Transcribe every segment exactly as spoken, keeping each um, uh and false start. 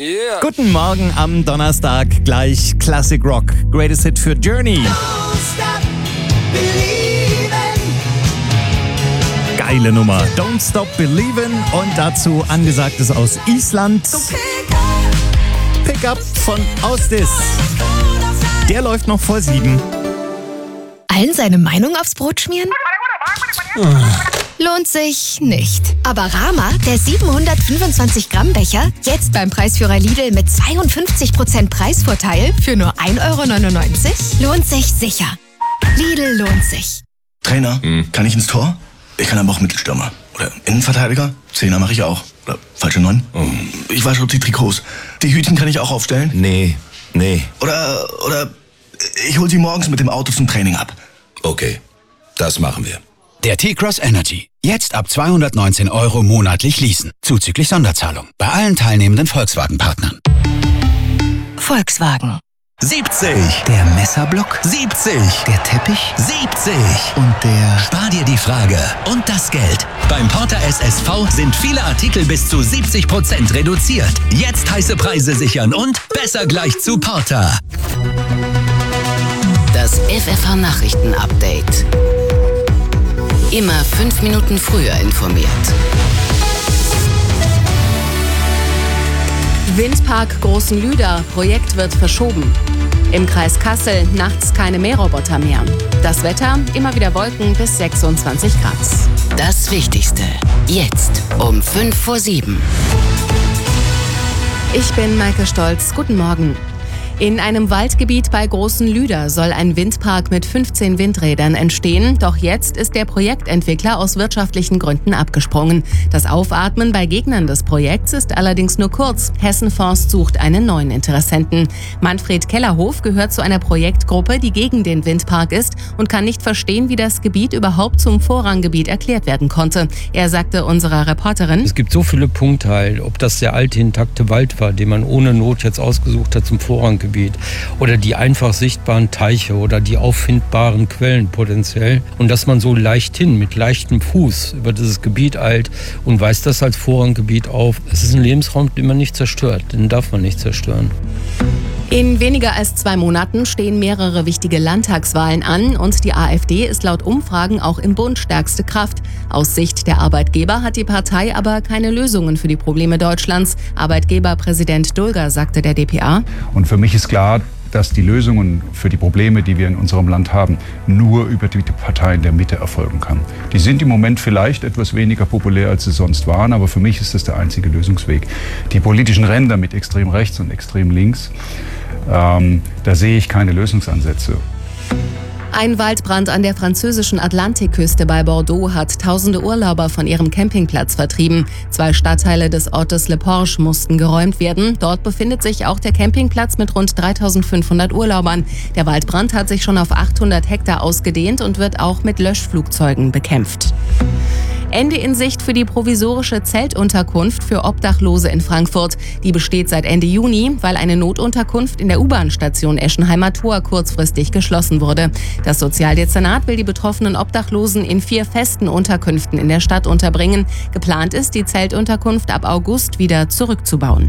Yeah. Guten Morgen am Donnerstag, gleich Classic Rock. Greatest Hit für Journey. Geile Nummer. Don't Stop Believin'. Und dazu Angesagtes aus Island. Pick Up von Austis. Der läuft noch vor sieben. Allen seine Meinung aufs Brot schmieren? Lohnt sich nicht. Aber Rama, der siebenhundertfünfundzwanzig Gramm Becher, jetzt beim Preisführer Lidl mit zweiundfünfzig Prozent Preisvorteil für nur ein Euro neunundneunzig, lohnt sich sicher. Lidl lohnt sich. Trainer, hm. kann ich ins Tor? Ich kann aber auch Mittelstürmer. Oder Innenverteidiger? Zehner mache ich auch. Oder falsche Neun? Oh. Ich wasche auch die Trikots. Die Hütchen kann ich auch aufstellen? Nee, nee. Oder, oder ich hol sie morgens mit dem Auto zum Training ab. Okay, das machen wir. Der T-Cross Energy. Jetzt ab zweihundertneunzehn Euro monatlich leasen. Zuzüglich Sonderzahlung. Bei allen teilnehmenden Volkswagen-Partnern. Volkswagen. siebzig. Der Messerblock. siebzig. Der Teppich. siebzig. Und der... Spar dir die Frage und das Geld. Beim Porter S S V sind viele Artikel bis zu siebzig Prozent reduziert. Jetzt heiße Preise sichern und besser gleich zu Porter. Das F F H-Nachrichten-Update. Immer fünf Minuten früher informiert. Windpark Großen Lüder. Projekt wird verschoben. Im Kreis Kassel nachts keine Mähroboter mehr. Das Wetter, immer wieder Wolken bis sechsundzwanzig Grad. Das Wichtigste. Jetzt um fünf vor sieben. Ich bin Maike Stolz. Guten Morgen. In einem Waldgebiet bei Großen Lüder soll ein Windpark mit fünfzehn Windrädern entstehen. Doch jetzt ist der Projektentwickler aus wirtschaftlichen Gründen abgesprungen. Das Aufatmen bei Gegnern des Projekts ist allerdings nur kurz. Hessen Forst sucht einen neuen Interessenten. Manfred Kellerhof gehört zu einer Projektgruppe, die gegen den Windpark ist und kann nicht verstehen, wie das Gebiet überhaupt zum Vorranggebiet erklärt werden konnte. Er sagte unserer Reporterin: Es gibt so viele Punkte, halt, ob das der alte, intakte Wald war, den man ohne Not jetzt ausgesucht hat zum Vorranggebiet. Oder die einfach sichtbaren Teiche oder die auffindbaren Quellen potenziell. Und dass man so leichthin, mit leichtem Fuß über dieses Gebiet eilt und weist das als Vorranggebiet auf. Es ist ein Lebensraum, den man nicht zerstört. Den darf man nicht zerstören. In weniger als zwei Monaten stehen mehrere wichtige Landtagswahlen an und die AfD ist laut Umfragen auch im Bund stärkste Kraft. Aus Sicht der Arbeitgeber hat die Partei aber keine Lösungen für die Probleme Deutschlands. Arbeitgeberpräsident Dulger sagte der D P A: Und für mich ist klar, dass die Lösungen für die Probleme, die wir in unserem Land haben, nur über die Parteien der Mitte erfolgen kann. Die sind im Moment vielleicht etwas weniger populär, als sie sonst waren, aber für mich ist das der einzige Lösungsweg. Die politischen Ränder mit extrem rechts und extrem links, ähm, da sehe ich keine Lösungsansätze. Ein Waldbrand an der französischen Atlantikküste bei Bordeaux hat tausende Urlauber von ihrem Campingplatz vertrieben. Zwei Stadtteile des Ortes Le Porche mussten geräumt werden. Dort befindet sich auch der Campingplatz mit rund dreitausendfünfhundert Urlaubern. Der Waldbrand hat sich schon auf achthundert Hektar ausgedehnt und wird auch mit Löschflugzeugen bekämpft. Ende in Sicht für die provisorische Zeltunterkunft für Obdachlose in Frankfurt. Die besteht seit Ende Juni, weil eine Notunterkunft in der U-Bahn-Station Eschenheimer Tor kurzfristig geschlossen wurde. Das Sozialdezernat will die betroffenen Obdachlosen in vier festen Unterkünften in der Stadt unterbringen. Geplant ist, die Zeltunterkunft ab August wieder zurückzubauen.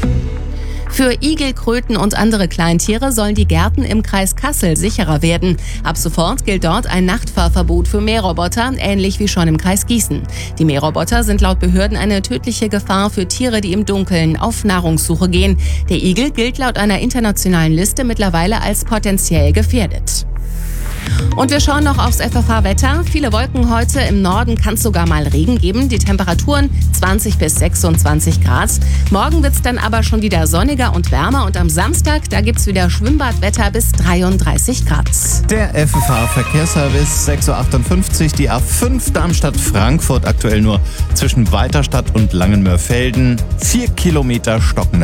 Für Igel, Kröten und andere Kleintiere sollen die Gärten im Kreis Kassel sicherer werden. Ab sofort gilt dort ein Nachtfahrverbot für Mähroboter, ähnlich wie schon im Kreis Gießen. Die Mähroboter sind laut Behörden eine tödliche Gefahr für Tiere, die im Dunkeln auf Nahrungssuche gehen. Der Igel gilt laut einer internationalen Liste mittlerweile als potenziell gefährdet. Und wir schauen noch aufs F F H-Wetter. Viele Wolken heute, im Norden kann es sogar mal Regen geben. Die Temperaturen zwanzig bis sechsundzwanzig Grad. Morgen wird es dann aber schon wieder sonniger und wärmer. Und am Samstag, da gibt es wieder Schwimmbadwetter bis dreiunddreißig Grad. Der F F H-Verkehrsservice, sechs Uhr achtundfünfzig, die A fünf Darmstadt-Frankfurt, aktuell nur zwischen Weiterstadt und Langenmörfelden. Vier Kilometer stockender